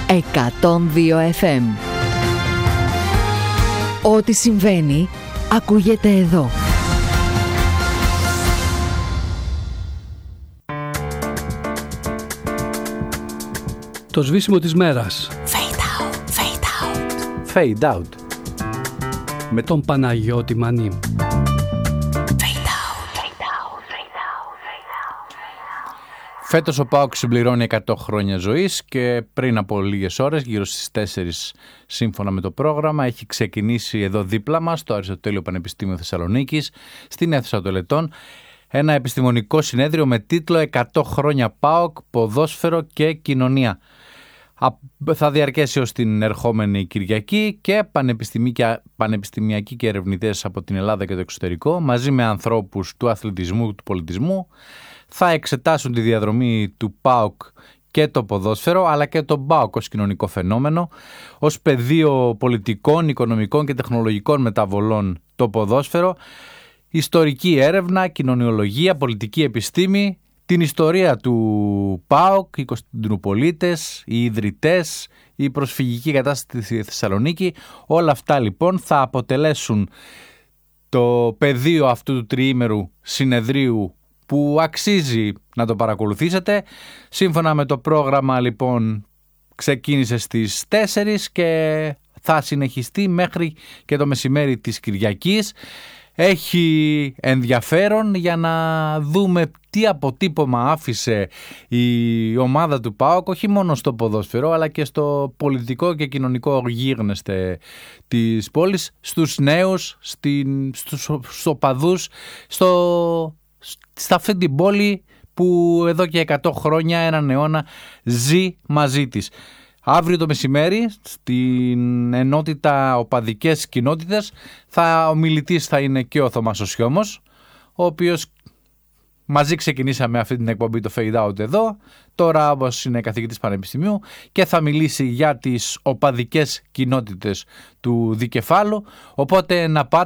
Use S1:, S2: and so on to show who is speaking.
S1: 102 FM. Ό,τι συμβαίνει, ακούγεται εδώ.
S2: Το σβήσιμο της μέρας.
S1: Fade out, fade out.
S3: Fade out.
S2: Με τον Παναγιώτη Μανή.
S3: Φέτος ο ΠΑΟΚ συμπληρώνει 100 χρόνια ζωής και πριν από λίγες ώρες, γύρω στις 4 σύμφωνα με το πρόγραμμα, έχει ξεκινήσει εδώ δίπλα μας, στο Αριστοτέλειο Πανεπιστήμιο Θεσσαλονίκης, στην αίθουσα τελετών, ένα επιστημονικό συνέδριο με τίτλο 100 χρόνια ΠΑΟΚ, ποδόσφαιρο και κοινωνία. Θα διαρκέσει ως την ερχόμενη Κυριακή και πανεπιστημιακοί και ερευνητές από την Ελλάδα και το εξωτερικό, μαζί με ανθρώπους του αθλητισμού, του πολιτισμού, θα εξετάσουν τη διαδρομή του ΠΑΟΚ και το ποδόσφαιρο, αλλά και τον ΠΑΟΚ ως κοινωνικό φαινόμενο, ως πεδίο πολιτικών, οικονομικών και τεχνολογικών μεταβολών το ποδόσφαιρο, ιστορική έρευνα, κοινωνιολογία, πολιτική επιστήμη, την ιστορία του ΠΑΟΚ, οι Κωνσταντινουπολίτες, οι ιδρυτές, η προσφυγική κατάσταση στη Θεσσαλονίκη. Όλα αυτά λοιπόν θα αποτελέσουν το πεδίο αυτού του τριήμερου συνεδρίου που αξίζει να το παρακολουθήσετε. Σύμφωνα με το πρόγραμμα λοιπόν ξεκίνησε στις 4 και θα συνεχιστεί μέχρι και το μεσημέρι της Κυριακής. Έχει ενδιαφέρον για να δούμε τι αποτύπωμα άφησε η ομάδα του ΠΑΟΚ, όχι μόνο στο ποδόσφαιρο αλλά και στο πολιτικό και κοινωνικό γίγνεσθε της πόλης, στους νέους, στους οπαδούς, στα αυτή την πόλη που εδώ και 100 χρόνια, έναν αιώνα, ζει μαζί της. Αύριο το μεσημέρι στην ενότητα οπαδικές κοινότητες ο μιλητής θα είναι και ο Θωμάς ο Σιώμος, ο οποίος μαζί ξεκινήσαμε αυτή την εκπομπή το Fade Out εδώ, τώρα όμως είναι καθηγητής πανεπιστημίου και θα μιλήσει για τις οπαδικές κοινότητες του Δικεφάλου, οπότε να πάτε